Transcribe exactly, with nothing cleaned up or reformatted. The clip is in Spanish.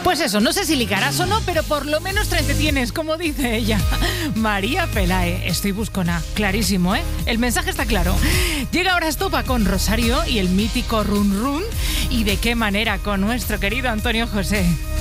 Pues eso, no sé si ligarás o no, pero por lo menos te entretienes, como dice ella. María Pelae, estoy buscona, clarísimo, ¿eh? El mensaje está claro. Llega ahora Estopa con Rosario y el mítico Run Run. ¿Y de qué manera con nuestro querido Antonio José?